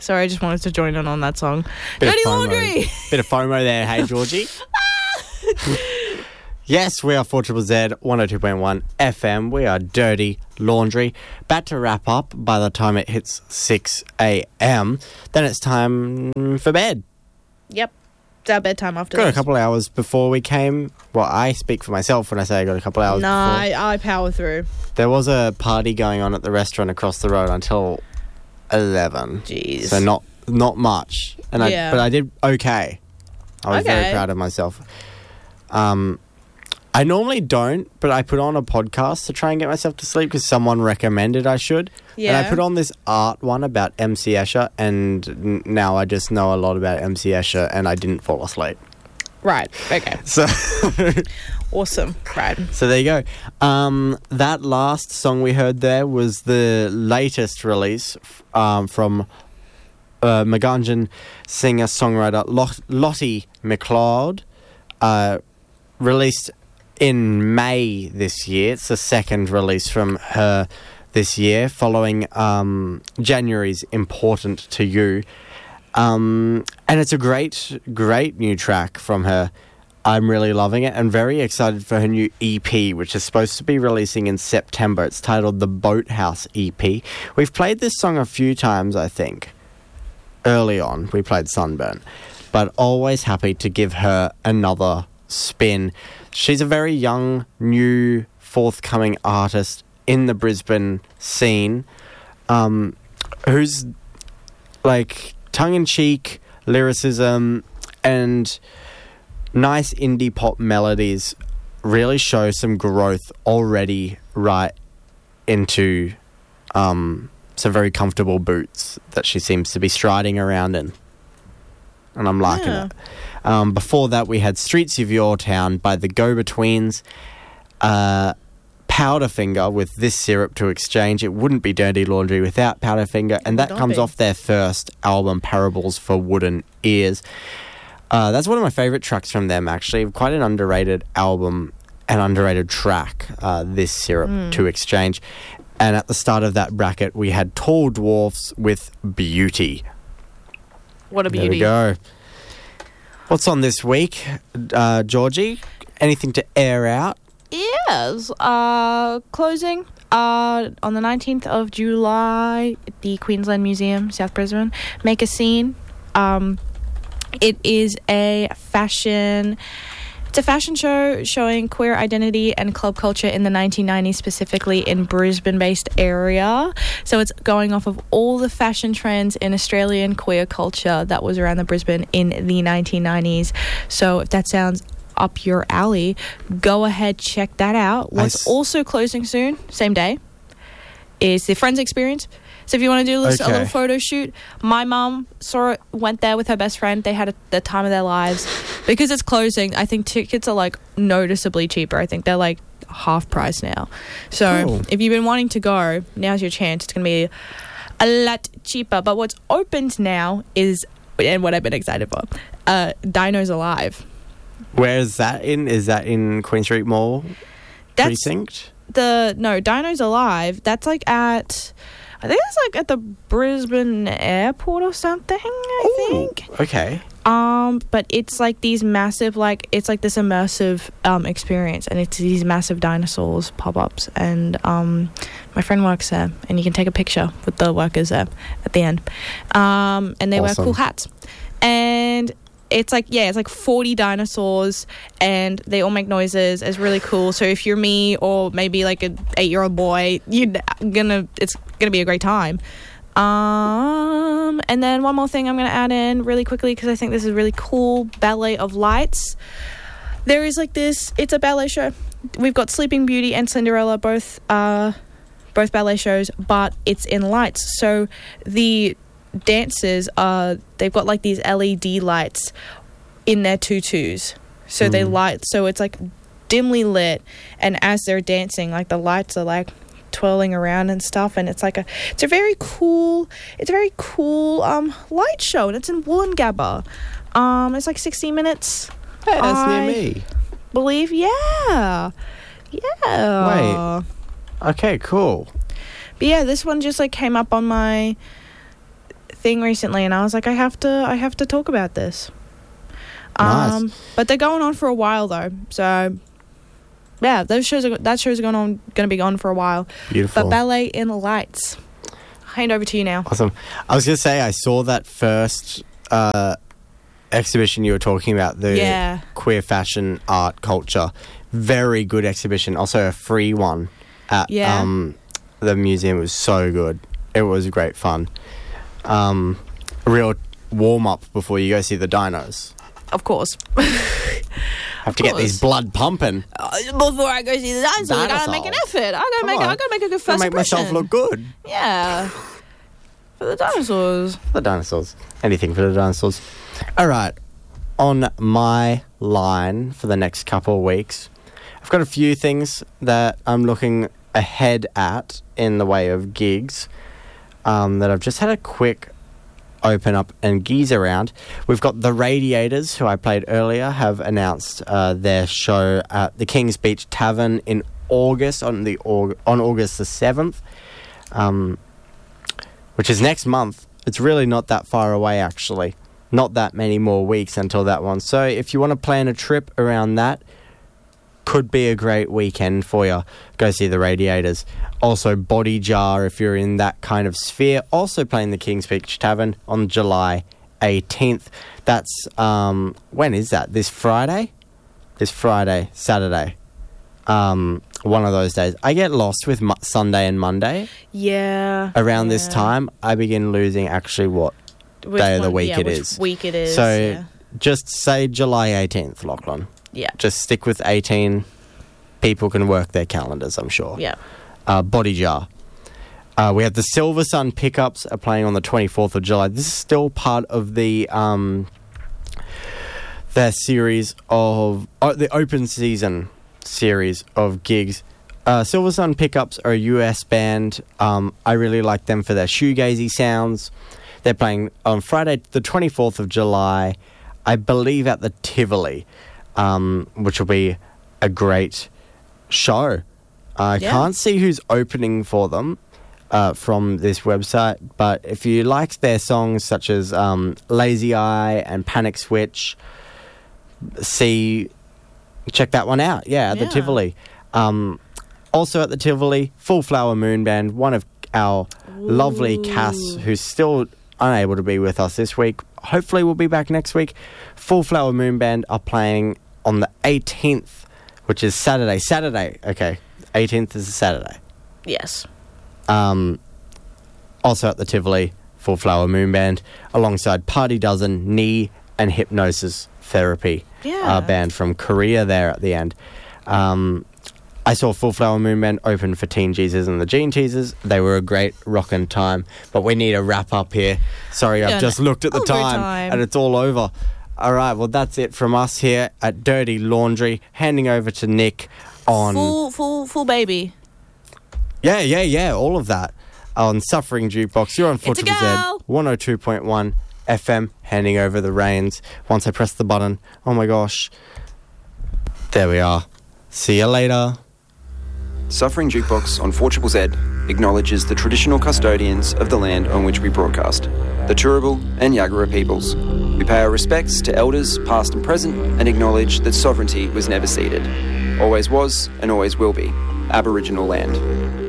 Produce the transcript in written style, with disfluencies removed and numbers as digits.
Sorry, I just wanted to join in on that song. Bit of Dirty FOMO. Laundry! Bit of FOMO there, hey, Georgie. Yes, we are 4ZZZ 102.1 FM. We are Dirty Laundry. About to wrap up by the time it hits 6 a.m. Then it's time for bed. Yep. It's our bedtime after Got this. a couple of hours before we came. Well, I speak for myself when I say I got a couple of hours Nah, before. I power through. There was a party going on at the restaurant across the road until 11. Jeez. So not much. And Yeah. but I did okay. I was very Okay. proud of myself. I normally don't, but I put on a podcast to try and get myself to sleep because someone recommended I should. Yeah. And I put on this art one about MC Escher, and now I just know a lot about MC Escher, and I didn't fall asleep. Right. Okay. So, Awesome. Right. so there you go. That last song we heard there was the latest release from Magunjan singer-songwriter Lottie McLeod, released in May this year. It's the second release from her this year, following January's Important to You. And it's a great new track from her. I'm really loving it and very excited for her new EP, which is supposed to be releasing in September. It's titled the Boathouse EP. We've played this song a few times, I think. Early on, we played Sunburn. But always happy to give her another spin. She's a very young, new, forthcoming artist in the Brisbane scene, who's like tongue-in-cheek lyricism and nice indie pop melodies really show some growth already right into some very comfortable boots that she seems to be striding around in. And I'm liking it. Before that, we had Streets of Your Town by the Go-Betweens. Powderfinger with This Syrup to Exchange. It wouldn't be Dirty Laundry without Powderfinger. And that comes off their first album, Parables for Wooden Ears. That's one of my favourite tracks from them, actually. Quite an underrated album, an underrated track, This Syrup to Exchange. And at the start of that bracket, we had Tall Dwarfs with Beauty. What a beauty. There we go. What's on this week, Georgie? Anything to air out? Yes. Closing on the 19th of July at the Queensland Museum, South Brisbane. Make a Scene. It is a fashion show showing queer identity and club culture in the 1990s, specifically in Brisbane-based area. So it's going off of all the fashion trends in Australian queer culture that was around the Brisbane in the 1990s. So if that sounds up your alley, go ahead, check that out. What's also closing soon, same day, is the Friends Experience. So if you want to do a little photo shoot, my mum went there with her best friend. They had the time of their lives. Because it's closing, I think tickets are like noticeably cheaper. I think they're like half price now. So if you've been wanting to go, now's your chance. It's going to be a lot cheaper. But what's opened now is, and what I've been excited for, Dinos Alive. Where is that in? Is that in Queen Street Mall precinct? Dinos Alive. That's like at, I think it's like at the Brisbane Airport or something, I think. Okay. But it's like these massive, like, it's like this immersive experience, and it's these massive dinosaurs pop-ups, and my friend works there, and you can take a picture with the workers there at the end. And they wear cool hats. And it's like 40 dinosaurs, and they all make noises. It's really cool. So if you're me or maybe like an 8-year-old boy, it's gonna be a great time. And then one more thing I'm gonna add in really quickly, because I think this is really cool. Ballet of Lights. There is like this. It's a ballet show. We've got Sleeping Beauty and Cinderella, both ballet shows, but it's in lights. So the dancers they've got like these LED lights in their tutus, so they light, so it's like dimly lit, and as they're dancing, like the lights are like twirling around and stuff, and it's a very cool light show, and it's in Wollongabba. It's like 60 minutes. Hey, that's near me, believe. Yeah. Wait, okay, cool. But yeah, this one just like came up on my thing recently, and I was like, I have to talk about this. Nice. But they're going on for a while though, so yeah, that show's going to be on for a while. Beautiful. But Ballet in Lights. Hand over to you now. Awesome. I was going to say, I saw that first exhibition you were talking about, the queer fashion art culture. Very good exhibition. Also a free one at the museum. It was so good. It was great fun. A real warm-up before you go see the dinos. Of course. Have to get these blood pumping. Before I go see the dinosaurs, I gotta make an effort. I gotta make a good first make impression. myself look good. Yeah. For the dinosaurs. The dinosaurs. Anything for the dinosaurs. All right. On my line for the next couple of weeks, I've got a few things that I'm looking ahead at in the way of gigs that I've just had a quick open up and geese around. We've got the Radiators, who I played earlier, have announced their show at the Kings Beach Tavern in August, on August the 7th, which is next month. It's really not that far away, actually. Not that many more weeks until that one. So if you want to plan a trip around that, could be a great weekend for you. Go see the Radiators. Also, Body Jar, if you're in that kind of sphere, also playing the Kings Beach Tavern on July 18th. That's, when is that? This Friday? Saturday. One of those days. I get lost with Sunday and Monday. Yeah. Around this time, I begin losing actually what day of the week it is. Which week it is. So, just say July 18th, Lachlan. Yeah. Just stick with 18. People can work their calendars, I'm sure. Yeah. Body Jar. We have the Silver Sun Pickups are playing on the 24th of July. This is still part of the their series of the open season series of gigs. Silver Sun Pickups are a US band. I really like them for their shoegazy sounds. They're playing on Friday, the 24th of July, I believe at the Tivoli, which will be a great show. I can't see who's opening for them from this website, but if you liked their songs such as Lazy Eye and Panic Switch, check that one out. At the Tivoli. Also at the Tivoli, Full Flower Moon Band, one of our lovely casts who's still unable to be with us this week. Hopefully we'll be back next week. Full Flower Moon Band are playing on the 18th, which is Saturday. Okay. 18th is a Saturday. Yes. Also at the Tivoli, Full Flower Moon Band, alongside Party Dozen, Knee, and Hypnosis Therapy. Band from Korea there at the end. I saw Full Flower Moon Band open for Teen Jesus and the Gene Teasers. They were a great rockin' time, but we need a wrap up here. Sorry, I've just looked at the time and it's all over. All right, well, that's it from us here at Dirty Laundry. Handing over to Nick on... Full baby. Yeah, all of that. On Suffering Jukebox. You're on 4ZZZ 102.1 FM. Handing over the reins. Once I press the button. Oh my gosh. There we are. See you later. Suffering Jukebox on 4ZZZ acknowledges the traditional custodians of the land on which we broadcast, the Turrbal and Yagara peoples. We pay our respects to elders past and present and acknowledge that sovereignty was never ceded. Always was and always will be Aboriginal land.